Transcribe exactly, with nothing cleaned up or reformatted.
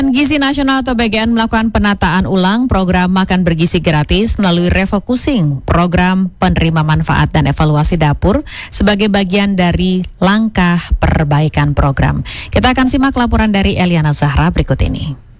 Gizi Nasional atau B G N melakukan penataan ulang program makan bergizi gratis melalui refocusing program penerima manfaat dan evaluasi dapur sebagai bagian dari langkah perbaikan program. Kita akan simak laporan dari Eliana Zahra berikut ini.